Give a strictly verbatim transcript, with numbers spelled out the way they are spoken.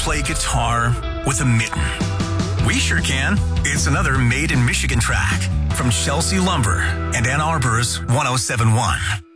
play guitar with a mitten? We sure can. It's another Made in Michigan track from Chelsea Lumber and Ann Arbor's one oh seven point one.